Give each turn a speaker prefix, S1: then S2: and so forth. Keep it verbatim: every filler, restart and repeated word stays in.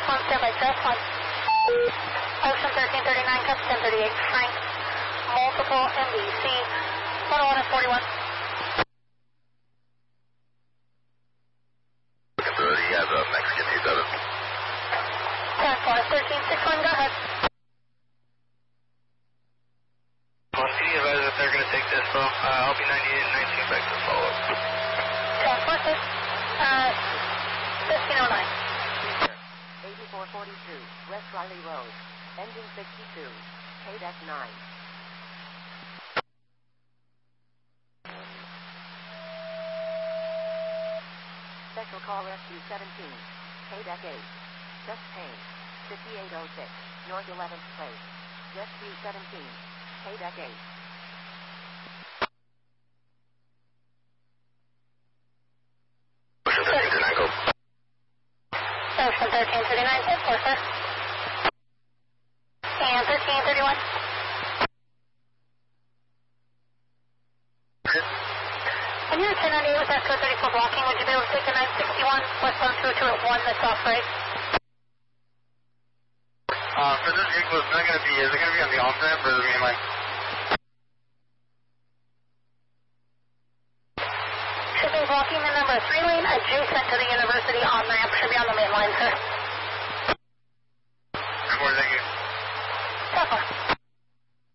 S1: one, stand by, just one. Ocean thirteen thirty-nine, cup ten thirty-eight, Frank, multiple M D C, one oh one and forty-one.
S2: He has a Mexican two seven.
S1: ten four, thirteen sixty-one, go ahead.
S2: Well, can you advise if they're going to take this, bro? Uh, I'll be ninety-eight and nineteen back to follow up.
S1: ten four, six, uh, fifteen oh nine.
S3: eighty-four forty-two, West Riley Road, engine sixty-two, K D E C nine. Special call Rescue seventeen, K D E C eight, chest pain, fifty-eight oh six, North eleventh Place, Rescue seventeen, K D E C eight.
S2: Ocean thirteen thirty-nine, go.
S1: Ocean thirteen thirty-nine, ten four, sir. And thirteen thirty-one. When you're at ten ninety-eight with that code thirty-four blocking, would you be able to take the nine sixty-one westbound two oh two at one that's off right?
S2: Uh, for this vehicle, it's not going to be, is it going to be on the off-ramp or the main line?
S1: Should be blocking the number three lane adjacent to the university on ramp. Should be on the main line, sir.